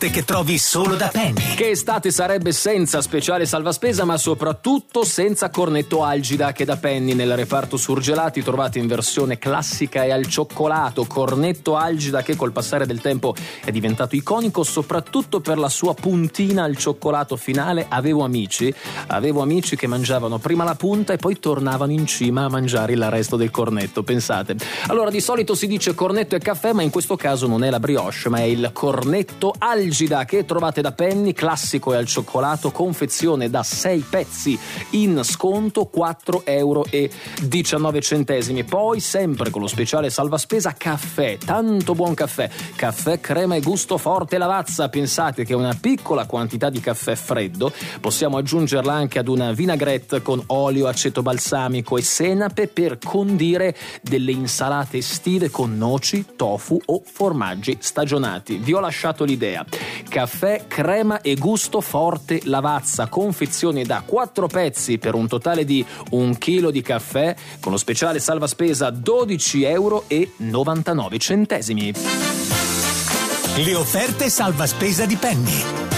che trovi solo da Penny. Che estate sarebbe senza speciale salvaspesa, ma soprattutto senza cornetto Algida, che da Penny nel reparto surgelati trovate in versione classica e al cioccolato. Cornetto Algida che col passare del tempo è diventato iconico soprattutto per la sua puntina al cioccolato finale. Avevo amici che mangiavano prima la punta e poi tornavano in cima a mangiare il resto del cornetto, pensate. Allora, di solito si dice cornetto e caffè, ma in questo caso non è la brioche, ma è il cornetto Algida che trovate da Penny, classico e al cioccolato, confezione da 6 pezzi, in sconto 4,19 €. Poi sempre con lo speciale salvaspesa caffè, tanto buon caffè, crema e gusto forte Lavazza. Pensate che una piccola quantità di caffè freddo possiamo aggiungerla anche ad una vinaigrette con olio, aceto balsamico e senape per condire delle insalate estive con noci, tofu o formaggi stagionati. Vi ho lasciato l'idea. Caffè, crema e gusto forte Lavazza, confezione da 4 pezzi per un totale di 1 chilo di caffè, con lo speciale salvaspesa 12,99 €. Le offerte salvaspesa di Penny.